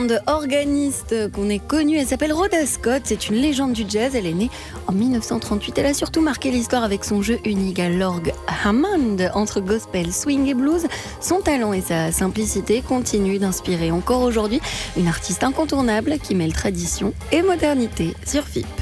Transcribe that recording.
Organiste qu'on est connue, elle s'appelle Rhoda Scott, c'est une légende du jazz, elle est née en 1938, elle a surtout marqué l'histoire avec son jeu unique à l'orgue Hammond entre gospel, swing et blues. Son talent et sa simplicité continuent d'inspirer encore aujourd'hui une artiste incontournable qui mêle tradition et modernité sur FIP.